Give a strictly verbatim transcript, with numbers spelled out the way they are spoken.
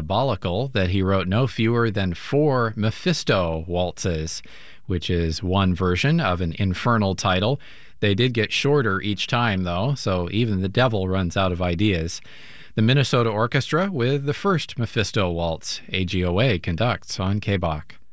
diabolical that he wrote no fewer than four Mephisto waltzes, which is one version of an infernal title. They did get shorter each time, though, so even the devil runs out of ideas. The Minnesota Orchestra with the first Mephisto waltz. A G O A conducts on K B O C.